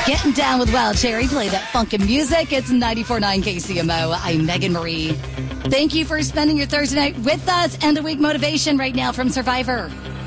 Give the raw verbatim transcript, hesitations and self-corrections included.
Getting down with Wild Cherry. Play that funkin' music. It's ninety-four point nine K C M O. I'm Megan Marie. Thank you for spending your Thursday night with us. End of week motivation right now from Survivor.